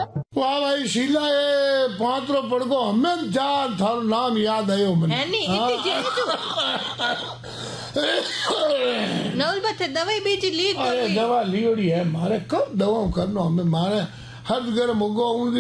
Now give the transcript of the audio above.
વાહ ભાઈ શીલા એ પાંતરો પડકો હમે જાન થારું નામ યાદ આવ્યો મને નવલભાઈ દવાઈ બીજી લી દવા લીવડી હે મારે કब દવા કરનો હમે મારે हर जगह मुगो